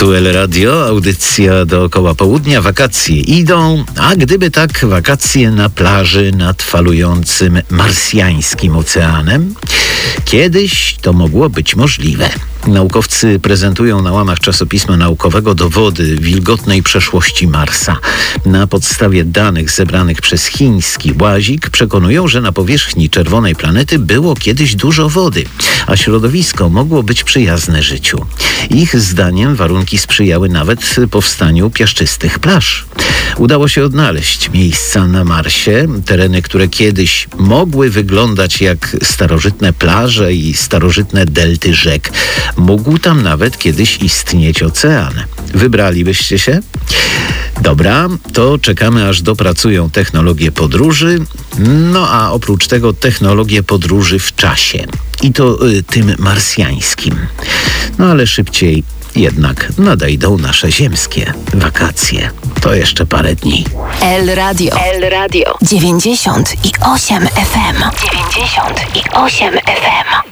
Tu El Radio, audycja dookoła południa. Wakacje idą, a gdyby tak, wakacje na plaży nad falującym marsjańskim oceanem? Kiedyś to mogło być możliwe. Naukowcy prezentują na łamach czasopisma naukowego dowody wilgotnej przeszłości Marsa. Na podstawie danych zebranych przez chiński łazik przekonują, że na powierzchni czerwonej planety było kiedyś dużo wody, a środowisko mogło być przyjazne życiu. Ich zdaniem warunki sprzyjały nawet powstaniu piaszczystych plaż. Udało się odnaleźć miejsca na Marsie, tereny, które kiedyś mogły wyglądać jak starożytne plaże i starożytne delty rzek. Mógł tam nawet kiedyś istnieć ocean. Wybralibyście się? Dobra, to czekamy, aż dopracują technologie podróży, no a oprócz tego technologie podróży w czasie. I to tym marsjańskim. No ale szybciej jednak nadejdą nasze ziemskie wakacje. To jeszcze parę dni. El Radio 98 FM. 98 FM.